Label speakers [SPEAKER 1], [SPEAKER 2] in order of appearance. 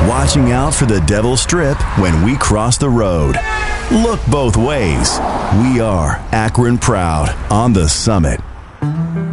[SPEAKER 1] watching out for the Devil's Strip when we cross the road. Look both ways. We are Akron proud on the Summit.